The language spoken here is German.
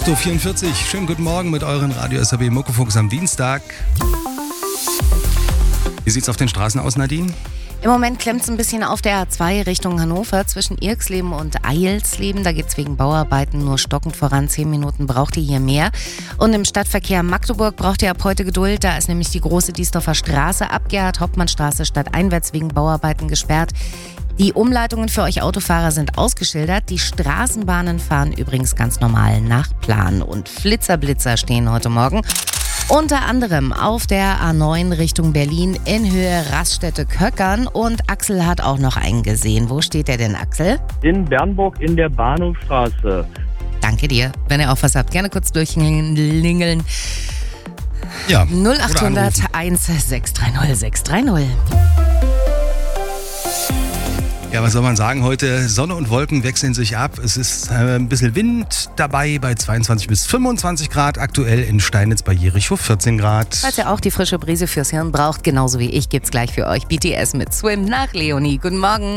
8.44 Uhr. Schönen guten Morgen mit euren Radio SAB Muckefuchs am Dienstag. Wie sieht's auf den Straßen aus, Nadine? Im Moment klemmt es ein bisschen auf der A2 Richtung Hannover zwischen Irksleben und Eilsleben. Da geht es wegen Bauarbeiten nur stockend voran. 10 Minuten braucht ihr hier mehr. Und im Stadtverkehr Magdeburg braucht ihr ab heute Geduld. Da ist nämlich die große Diesdorfer Straße ab Gerhard-Hauptmann-Straße stadteinwärts wegen Bauarbeiten gesperrt. Die Umleitungen für euch Autofahrer sind ausgeschildert. Die Straßenbahnen fahren übrigens ganz normal nach Plan. Und Flitzer-Blitzer stehen heute Morgen. Unter anderem auf der A9 Richtung Berlin in Höhe Raststätte-Köckern. Und Axel hat auch noch einen gesehen. Wo steht der denn, Axel? In Bernburg in der Bahnhofstraße. Danke dir. Wenn ihr auch was habt, gerne kurz durchklingeln. Ja. 0800 1630 630. Ja, was soll man sagen? Heute Sonne und Wolken wechseln sich ab. Es ist ein bisschen Wind dabei bei 22 bis 25 Grad. Aktuell in Steinitz bei Jericho 14 Grad. Falls ihr auch die frische Brise fürs Hirn braucht, genauso wie ich, gibt's gleich für euch BTS mit Swim nach Leonie. Guten Morgen.